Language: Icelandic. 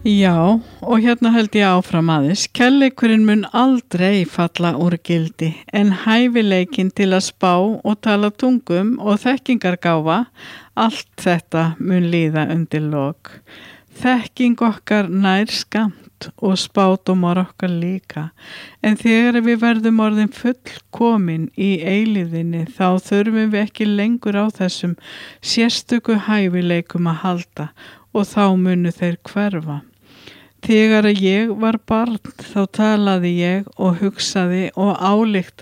Já, og hérna held ég áfram aðeins. Kærleikurinn mun aldrei falla úr gildi, en hæfileikinn til að spá og tala tungum og þekkingargáfa, allt þetta mun líða undir lok. Þekking okkar nær skammt og spádómar okkar líka, en þegar við verðum orðin fullkomin í eilífðinni þá þurfum við ekki lengur á þessum sérstöku hæfileikum að halda og þá munu þeir hverfa. Þegar ég var barn þá talaði ég og hugsaði og ályktaði